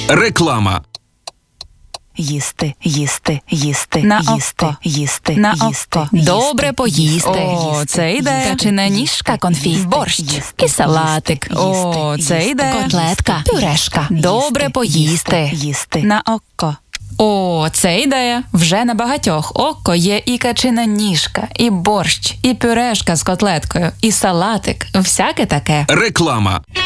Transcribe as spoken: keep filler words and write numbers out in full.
Реклама. Їсти, їсти, їсти, На їсти, око. їсти, На їсти, око. їсти, Добре поїсти. О, Їсти, це їсти, ідея. Качана ніжка, конфі, борщ і салатик. О, це ідея. Котлетка, пюрешка. Добре поїсти. Їсти. На око. О, це ідея. Вже на багатьох око є і качина ніжка, і борщ, і пюрешка з котлеткою, і салатик. Всяке таке. Реклама.